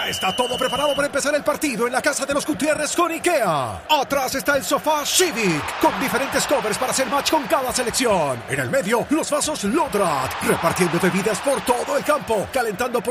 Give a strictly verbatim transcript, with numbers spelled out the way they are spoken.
Ya está todo preparado para empezar el partido en la casa de los Gutiérrez con IKEA. Atrás está el sofá Civic, con diferentes covers para hacer match con cada selección. En el medio, los vasos Lodrat, repartiendo bebidas por todo el campo, calentando por